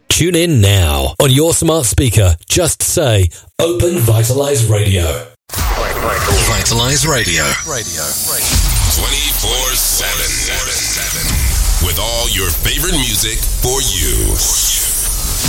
Tune in now. On your smart speaker, just say Open Vitalize Radio. Vitalize Radio. 24/7. With all your favorite music for you.